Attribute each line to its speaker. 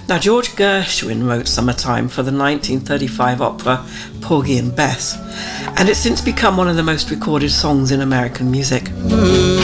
Speaker 1: Now, George Gershwin wrote Summertime for the 1935 opera Porgy and Bess, and it's since become one of the most recorded songs in American music.